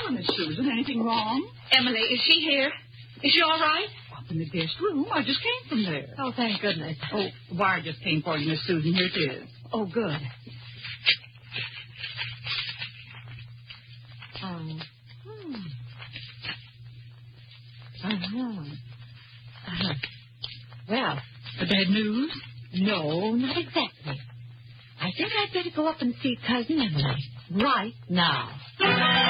matter, Miss Susan? Anything wrong? Emily, is she here? Is she all right? Up in the guest room. I just came from there. Oh, thank goodness. Oh, the wire just came for you, Miss Susan. Here it is. Oh, good. Well, The bad news? no, not exactly. I think I'd better go up and see Cousin Emily right now.